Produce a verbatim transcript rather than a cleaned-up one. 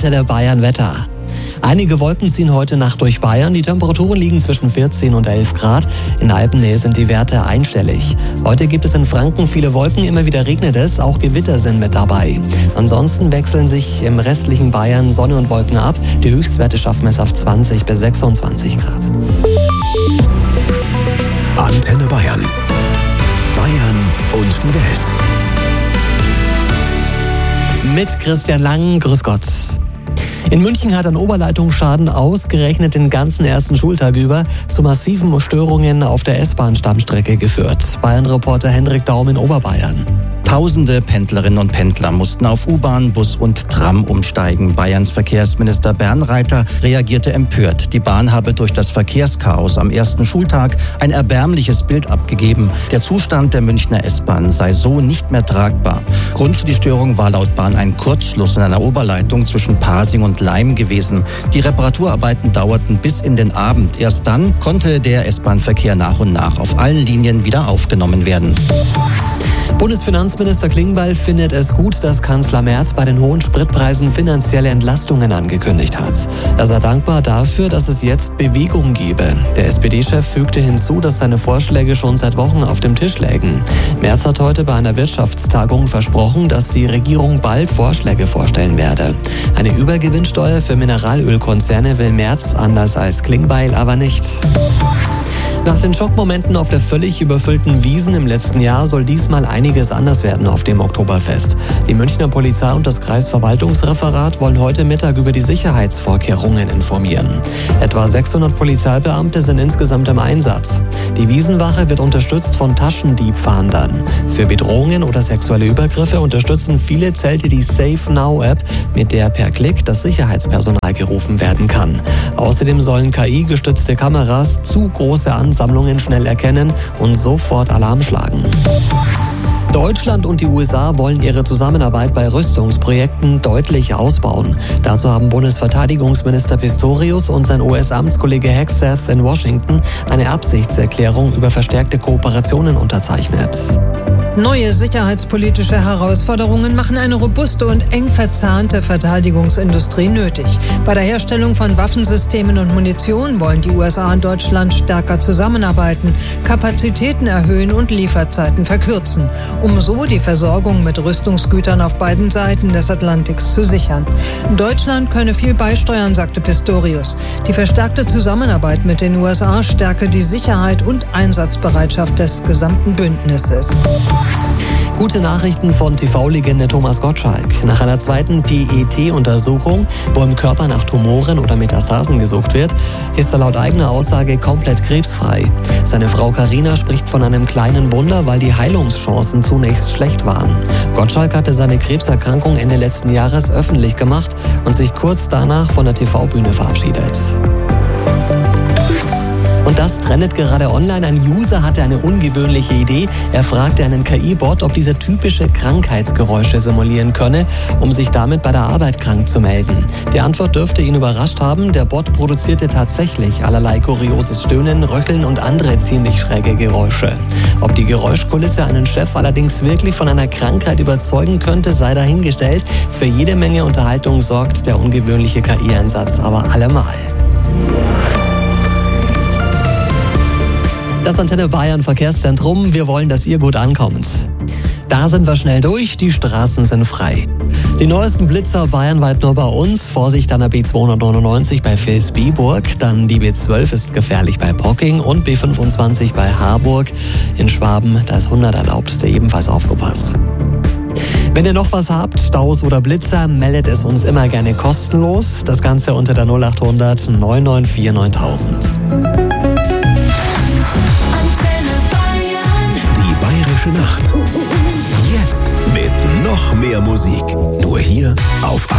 Antenne Bayern Wetter. Einige Wolken ziehen heute Nacht durch Bayern. Die Temperaturen liegen zwischen vierzehn und elf Grad. In Alpennähe sind die Werte einstellig. Heute gibt es in Franken viele Wolken, immer wieder regnet es, auch Gewitter sind mit dabei. Ansonsten wechseln sich im restlichen Bayern Sonne und Wolken ab. Die Höchstwerte schaffen es auf zwanzig bis sechsundzwanzig Grad. Antenne Bayern. Bayern und die Welt. Mit Christian Lang, grüß Gott. In München hat ein Oberleitungsschaden ausgerechnet den ganzen ersten Schultag über zu massiven Störungen auf der S-Bahn-Stammstrecke geführt. Bayern-Reporter Hendrik Daum in Oberbayern. Tausende Pendlerinnen und Pendler mussten auf U-Bahn, Bus und Tram umsteigen. Bayerns Verkehrsminister Bernreiter reagierte empört. Die Bahn habe durch das Verkehrschaos am ersten Schultag ein erbärmliches Bild abgegeben. Der Zustand der Münchner S-Bahn sei so nicht mehr tragbar. Grund für die Störung war laut Bahn ein Kurzschluss in einer Oberleitung zwischen Pasing und Laim gewesen. Die Reparaturarbeiten dauerten bis in den Abend. Erst dann konnte der S-Bahn-Verkehr nach und nach auf allen Linien wieder aufgenommen werden. Bundesfinanzminister Klingbeil findet es gut, dass Kanzler Merz bei den hohen Spritpreisen finanzielle Entlastungen angekündigt hat. Er sei dankbar dafür, dass es jetzt Bewegung gebe. Der S P D-Chef fügte hinzu, dass seine Vorschläge schon seit Wochen auf dem Tisch lägen. Merz hat heute bei einer Wirtschaftstagung versprochen, dass die Regierung bald Vorschläge vorstellen werde. Eine Übergewinnsteuer für Mineralölkonzerne will Merz, anders als Klingbeil, aber nicht. Nach den Schockmomenten auf der völlig überfüllten Wiesn im letzten Jahr soll diesmal einiges anders werden auf dem Oktoberfest. Die Münchner Polizei und das Kreisverwaltungsreferat wollen heute Mittag über die Sicherheitsvorkehrungen informieren. Etwa sechshundert Polizeibeamte sind insgesamt im Einsatz. Die Wiesenwache wird unterstützt von Taschendiebfahndern. Für Bedrohungen oder sexuelle Übergriffe unterstützen viele Zelte die Safe Now App, mit der per Klick das Sicherheitspersonal gerufen werden kann. Außerdem sollen K I-gestützte Kameras zu große Ansammlungen schnell erkennen und sofort Alarm schlagen. Deutschland und die U S A wollen ihre Zusammenarbeit bei Rüstungsprojekten deutlich ausbauen. Dazu haben Bundesverteidigungsminister Pistorius und sein U S-Amtskollege Hegseth in Washington eine Absichtserklärung über verstärkte Kooperationen unterzeichnet. Neue sicherheitspolitische Herausforderungen machen eine robuste und eng verzahnte Verteidigungsindustrie nötig. Bei der Herstellung von Waffensystemen und Munition wollen die U S A und Deutschland stärker zusammenarbeiten, Kapazitäten erhöhen und Lieferzeiten verkürzen, um so die Versorgung mit Rüstungsgütern auf beiden Seiten des Atlantiks zu sichern. Deutschland könne viel beisteuern, sagte Pistorius. Die verstärkte Zusammenarbeit mit den U S A stärke die Sicherheit und Einsatzbereitschaft des gesamten Bündnisses. Gute Nachrichten von T V-Legende Thomas Gottschalk. Nach einer zweiten P E T-Untersuchung, wo im Körper nach Tumoren oder Metastasen gesucht wird, ist er laut eigener Aussage komplett krebsfrei. Seine Frau Carina spricht von einem kleinen Wunder, weil die Heilungschancen zunächst schlecht waren. Gottschalk hatte seine Krebserkrankung Ende letzten Jahres öffentlich gemacht und sich kurz danach von der T V-Bühne verabschiedet. Und das trendet gerade online. Ein User hatte eine ungewöhnliche Idee. Er fragte einen K I-Bot, ob dieser typische Krankheitsgeräusche simulieren könne, um sich damit bei der Arbeit krank zu melden. Die Antwort dürfte ihn überrascht haben. Der Bot produzierte tatsächlich allerlei kurioses Stöhnen, Röcheln und andere ziemlich schräge Geräusche. Ob die Geräuschkulisse einen Chef allerdings wirklich von einer Krankheit überzeugen könnte, sei dahingestellt. Für jede Menge Unterhaltung sorgt der ungewöhnliche K I-Einsatz aber allemal. Das Antenne Bayern Verkehrszentrum. Wir wollen, dass ihr gut ankommt. Da sind wir schnell durch, die Straßen sind frei. Die neuesten Blitzer bayernweit nur bei uns. Vorsicht an der B zweihundertneunundneunzig bei Vilsbiburg. Dann die B zwölf ist gefährlich bei Pocking und B fünfundzwanzig bei Harburg. In Schwaben, da ist hundert erlaubt, der ebenfalls aufgepasst. Wenn ihr noch was habt, Staus oder Blitzer, meldet es uns immer gerne kostenlos. Das Ganze unter der null achthundert neun neun vier neuntausend. Nacht. Jetzt mit noch mehr Musik. Nur hier auf